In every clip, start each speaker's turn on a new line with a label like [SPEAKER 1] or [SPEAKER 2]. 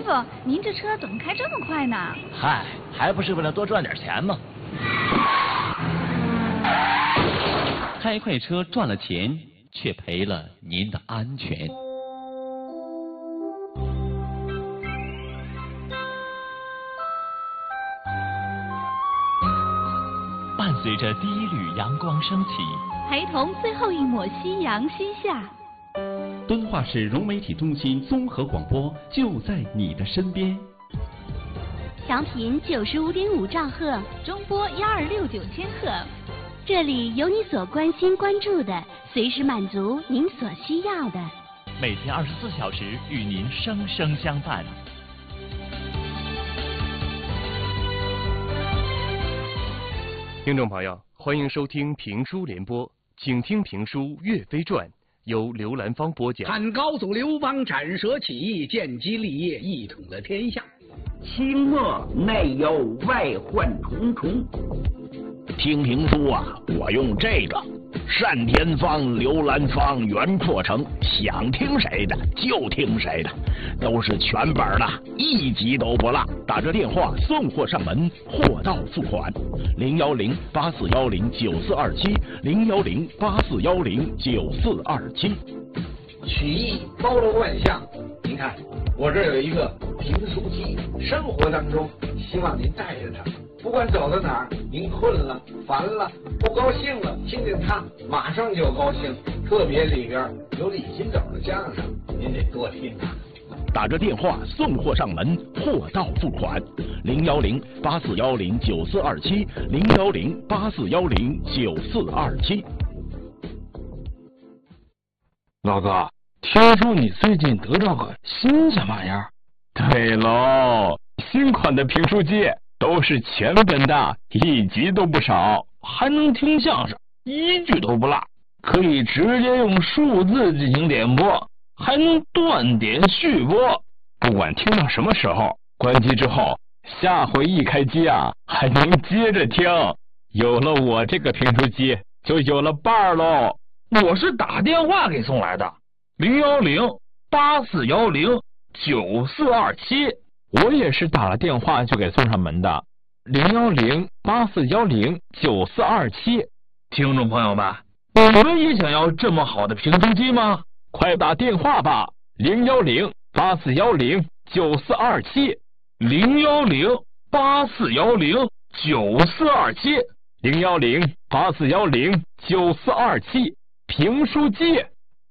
[SPEAKER 1] 傅，您这车怎么开这么快呢？
[SPEAKER 2] 嗨，还不是为了多赚点钱吗？
[SPEAKER 3] 开快车赚了钱，却赔了您的安全。伴随着第一缕阳光升起，
[SPEAKER 1] 陪同最后一抹夕阳西下。
[SPEAKER 3] 敦化市融媒体中心综合广播就在你的身边。
[SPEAKER 4] 调频95.5兆赫，
[SPEAKER 1] 中波1269千赫。
[SPEAKER 4] 这里有你所关心关注的，随时满足您所需要的。
[SPEAKER 3] 每天24小时与您生生相伴。
[SPEAKER 5] 听众朋友，欢迎收听评书联播，请听评书《岳飞传》，由刘兰芳播讲。
[SPEAKER 6] 汉高祖刘邦斩蛇起义，建基立业，一统了天下。
[SPEAKER 7] 清末内忧外患重重。
[SPEAKER 2] 听评书啊，我用这个单田芳、刘兰芳、袁阔成，想听谁的就听谁的，都是全本的，一集都不落。打这电话送货上门，货到付款。010-8410-9427，010-8410-9427。
[SPEAKER 8] 曲艺包罗万象，您看我这有一个评书机，生活当中希望您带着它，不管走到哪儿，您困了、烦了、不高兴了，听见它马上就高兴。特别里边有李金斗的相声，您得多听啊。
[SPEAKER 2] 打着电话送货上门，货到付款。010-8410-9427，010-8410-9427。
[SPEAKER 9] 老哥，听说你最近得着个新鲜玩意儿？
[SPEAKER 10] 对喽，新款的评书机都是全本的，一集都不少，
[SPEAKER 9] 还能听相声，一句都不落，可以直接用数字进行点播，还能断点续播，
[SPEAKER 10] 不管听到什么时候，关机之后，下回一开机啊，还能接着听。有了我这个评书机，就有了伴儿喽。
[SPEAKER 9] 我是打电话给送来的，010-8410-9427。
[SPEAKER 10] 我也是打了电话就给送上门的，010-8410-9427。
[SPEAKER 9] 听众朋友们，你们也想要这么好的评书机吗？
[SPEAKER 10] 快打电话吧，010-8410-9427，010-8410-9427，评书机。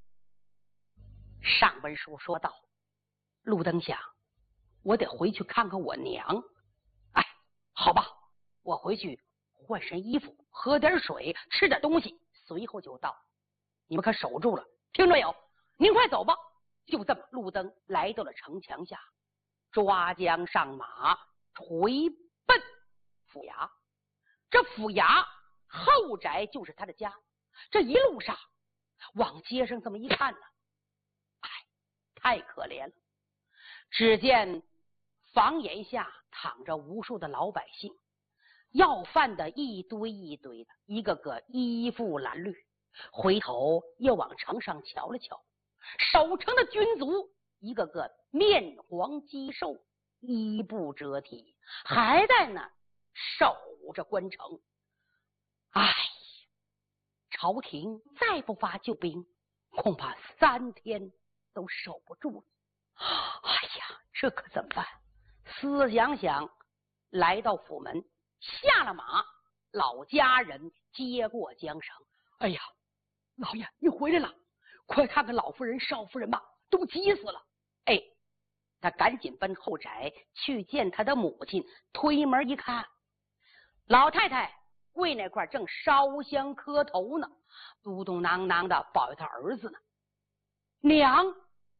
[SPEAKER 11] 上文书说到，路灯想，我得回去看看我娘。哎，好吧，我回去换身衣服，喝点水，吃点东西，随后就到。你们可守住了，听着有？您快走吧。就这么，路灯来到了城墙下，抓将上马，回奔府衙。这府衙后宅就是他的家。这一路上往街上这么一看呢，哎，太可怜了。只见房檐下躺着无数的老百姓，要饭的一堆一堆的，一个个衣服褴褛。回头又往城上瞧了瞧，守城的军卒一个个面黄肌瘦，衣不遮体，还在那守着关城。哎，朝廷再不发救兵，恐怕3天都守不住了。哎呀，这可怎么办？思想想，来到府门，下了马，老家人接过缰绳。哎呀，老爷，你回来了，快看看老夫人、少夫人吧，都急死了。哎，他赶紧奔后宅去见他的母亲，推门一看，老太太跪那块正烧香磕头呢，嘟嘟囔囔的保佑他儿子呢。娘，